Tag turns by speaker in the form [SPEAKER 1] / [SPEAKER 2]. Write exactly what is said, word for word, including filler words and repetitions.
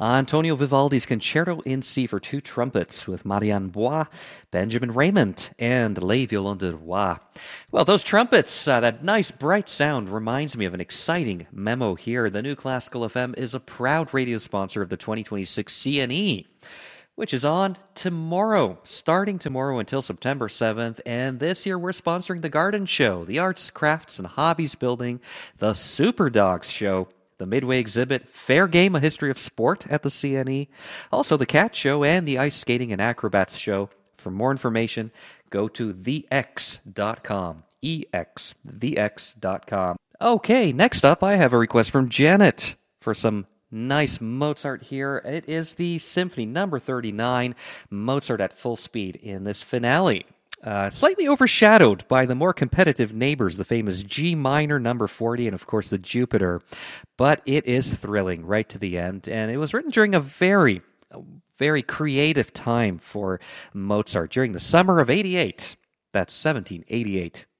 [SPEAKER 1] Antonio Vivaldi's Concerto in C for two trumpets with Marianne Bois, Benjamin Raymond, and Les Violons de Roi. Well, those trumpets, uh, that nice bright sound reminds me of an exciting memo here. The New Classical F M is a proud radio sponsor of the twenty twenty-six C N E, which is on tomorrow, starting tomorrow until September seventh. And this year we're sponsoring the Garden Show, the Arts, Crafts, and Hobbies Building, the Super Dogs Show, the Midway Exhibit, Fair Game, A History of Sport at the C N E, also the Cat Show and the Ice Skating and Acrobats Show. For more information, go to the x dot com, E X, the x dot com. Okay, next up I have a request from Janet for some nice Mozart here. It is the Symphony number thirty-nine, Mozart at full speed in this finale. Uh, slightly overshadowed by the more competitive neighbors, the famous G minor number forty, and of course the Jupiter. But it is thrilling right to the end, and it was written during a very, very creative time for Mozart, during the summer of eighty-eight. That's seventeen eighty-eight.